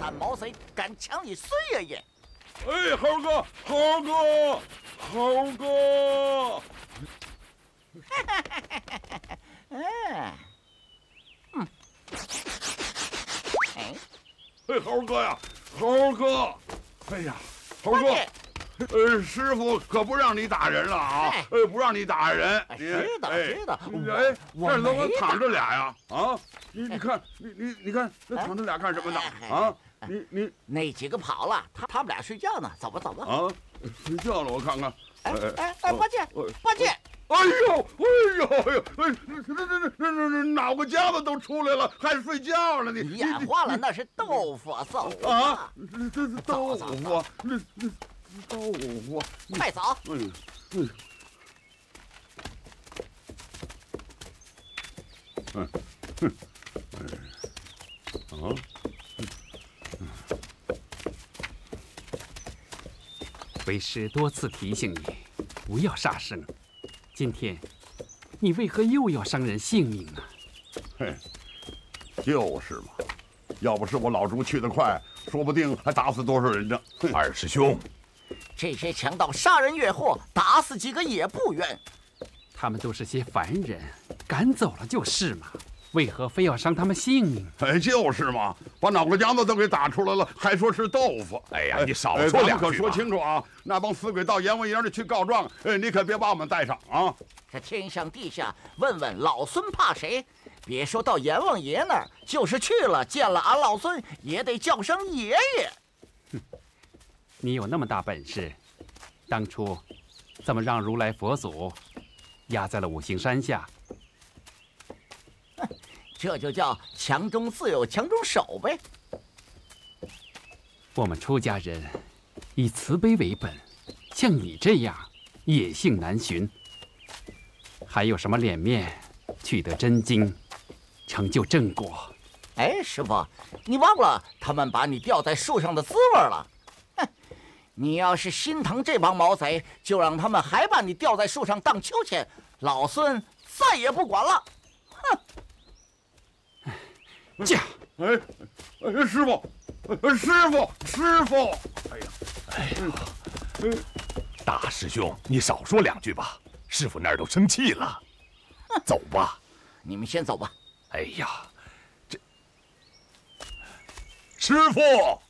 俺毛贼敢抢你孙爷爷！ 哎，猴哥，猴哥，猴哥！哎，猴哥呀，猴哥！哎呀，猴哥！师傅可不让你打人了啊！不让你打人。 知道。 哎，这怎么躺着俩呀？啊，你看，你看，那躺着俩干什么呢？啊，你那几个跑了，他们俩睡觉呢。走吧。 啊，睡觉了，我看看。 八戒。 哎呦，那脑个夹子都出来了，还睡觉了？你眼花了，那是豆腐，走啊！这豆腐，那豆腐， 快走！ 为师多次提醒你，不要杀生。今天，你为何又要伤人性命呢？ 嘿，就是嘛，要不是我老猪去得快，说不定还打死多少人呢。 二师兄， 这些强盗杀人越货，打死几个也不冤。 他们都是些凡人，赶走了就是嘛，为何非要伤他们性命？ 哎，就是嘛，把脑壳夹子都给打出来了，还说是豆腐。 哎呀，你少说两句吧。 可说清楚啊！那帮死鬼到阎王爷那去告状，你可别把我们带上啊！ 这天上地下，问问老孙怕谁？别说到阎王爷那儿，就是去了见了俺老孙，也得叫声爷爷。 哼，你有那么大本事，当初怎么让如来佛祖压在了五行山下？ 这就叫强中自有强中手呗。 我们出家人以慈悲为本，像你这样野性难寻，还有什么脸面取得真经，成就正果？ 哎，师傅，你忘了他们把你吊在树上的滋味了？哼，你要是心疼这帮毛贼，就让他们还把你吊在树上荡秋千，老孙再也不管了。哼！ 驾！ 师傅，师傅！ 哎呀，大师兄，你少说两句吧，师傅那儿都生气了。走吧， 你们先走吧。 哎呀，这师傅。